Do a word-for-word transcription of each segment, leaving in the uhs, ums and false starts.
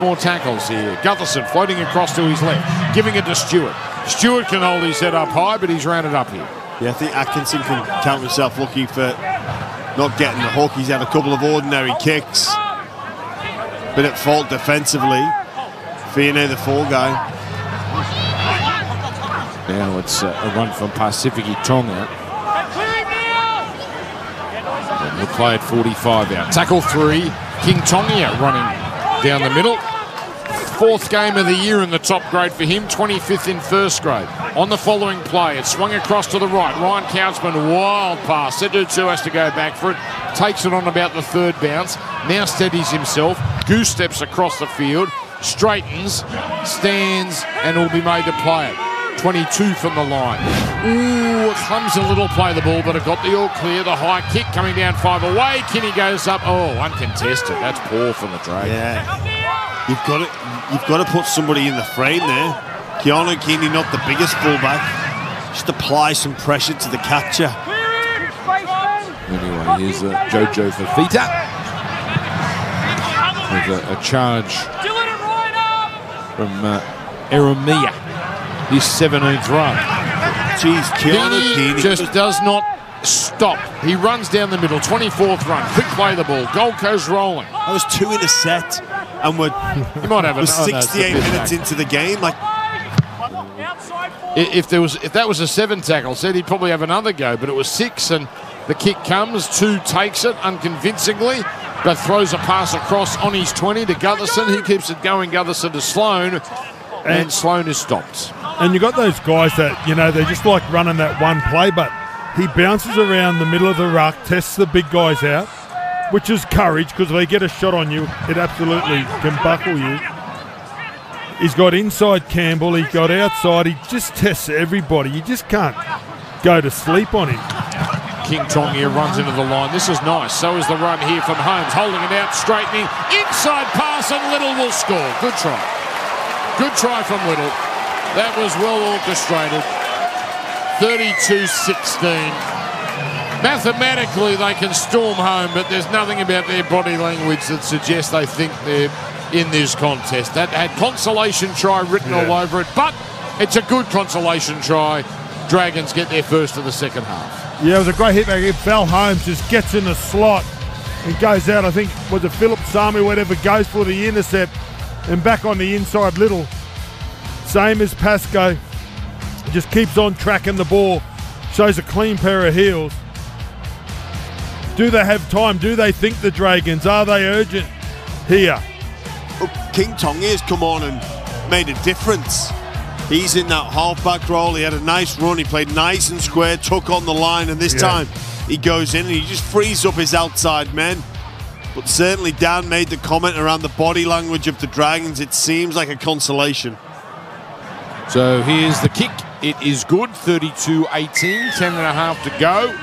More tackles here. Gutherson floating across to his left, giving it to Stewart. Stewart can hold his head up high, but he's rounded up here. Yeah, I think Atkinson can count himself lucky for not getting the hook. He's had a couple of ordinary kicks. Been at fault defensively. Fionney, the fall guy. Now it's uh, a run from Pasifiki Tonga. And we'll play at forty-five out. Tackle three. King Tonga running down the middle. Fourth game of the year in the top grade for him, twenty-fifth in first grade. On the following play, it swung across to the right. Ryan Couchman, wild pass. Sedutu has to go back for it. Takes it on about the third bounce. Now steadies himself. Goose steps across the field. Straightens, stands, and will be made to play it. twenty-two from the line. Ooh, a clumsy little play the ball, but it got the all clear. The high kick coming down five away. Kinney goes up. Oh, uncontested. That's poor from the Dragons. Yeah. You've got to, you've got to put somebody in the frame there. Keanu Keaney, not the biggest fullback. Just apply some pressure to the catcher. Anyway, here's uh, Jojo Fafita with a, a charge from uh, Eremia. His seventeenth run. Jeez, Keanu Keaney just does not stop. He runs down the middle. twenty-fourth run. Quick play the ball. Gold Coast rolling. That was two in a set. And we're, you might have we're sixty-eight oh, no, minutes into the game. Like, if there was, if that was a seven tackle set, he'd probably have another go. But it was six, and the kick comes. Two takes it unconvincingly, but throws a pass across on his twenty to Gutherson. He keeps it going. Gutherson to Sloan, and, and Sloan is stopped. And you got those guys that, you know, they just like running that one play, but he bounces around the middle of the ruck, tests the big guys out, which is courage, because if they get a shot on you, it absolutely can buckle you. He's got inside Campbell, he's got outside, he just tests everybody. You just can't go to sleep on him. King Tonga runs into the line. This is nice. So is the run here from Holmes, holding it out, straightening. Inside pass, and Little will score. Good try. Good try from Little. That was well orchestrated. thirty-two sixteen. Mathematically, they can storm home, but there's nothing about their body language that suggests they think they're in this contest. That had consolation try written yeah. all over it, but it's a good consolation try. Dragons get their first of the second half. Yeah, it was a great hit back. Val Holmes just gets in the slot and goes out. I think, was it Philip Sami, whatever, goes for the intercept and back on the inside. Little, same as Pascoe, just keeps on tracking the ball, shows a clean pair of heels. Do they have time? Do they think the Dragons? Are they urgent here? Oh, King Tonga has come on and made a difference. He's in that halfback role. He had a nice run. He played nice and square, took on the line, and this yeah. time he goes in and he just frees up his outside men. But certainly Dan made the comment around the body language of the Dragons. It seems like a consolation. So here's the kick. It is good. thirty-two eighteen, ten and a half to go.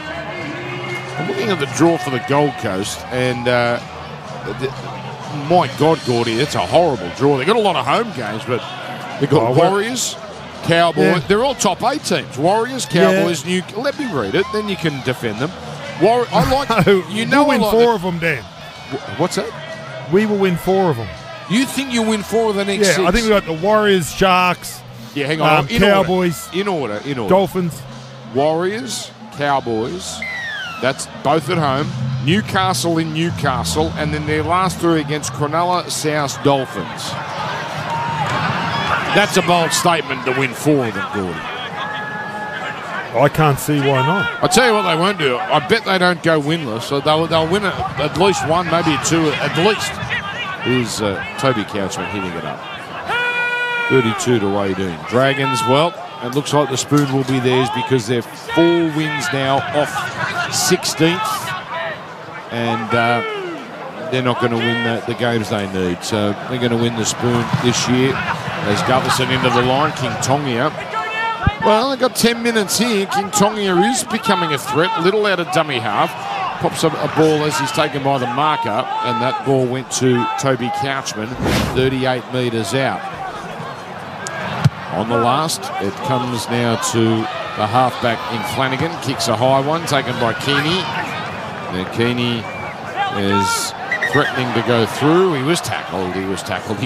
I'm looking at the draw for the Gold Coast, and uh, the, my God, Gordy, it's a horrible draw. They've got a lot of home games, but they've got oh, Warriors, Cowboys. Yeah. They're all top eight teams. Warriors, Cowboys, yeah. New. Let me read it, then you can defend them. War, I like. no, you know, we'll win like four the, of them, Dan. What's that? We will win four of them. You think you'll win four of the next yeah, six? I think we've got the Warriors, Sharks. Yeah, hang on. Um, in Cowboys. Order. In order. In order. Dolphins. Warriors, Cowboys. That's both at home. Newcastle in Newcastle, and then their last three against Cronulla, South, Dolphins. That's a bold statement to win four of them, Gordy. I can't see why not. I'll tell you what they won't do. I bet they don't go winless. So they'll, they'll win a, at least one, maybe two at least. Here's uh, Toby Couchman hitting it up. thirty-two to eighteen. Dragons, well, it looks like the spoon will be theirs because they're four wins now off sixteenth. And uh, they're not going to win the, the games they need. So they're going to win the spoon this year. There's Gutherson into the line. King Tonga. Well, they've got ten minutes here. King Tonga is becoming a threat. Little out of dummy half. Pops a, a ball as he's taken by the marker. And that ball went to Toby Couchman, thirty-eight metres out. On the last, it comes now to the halfback in Flanagan. Kicks a high one, taken by Keaney. And Keaney is threatening to go through. He was tackled. He was tackled.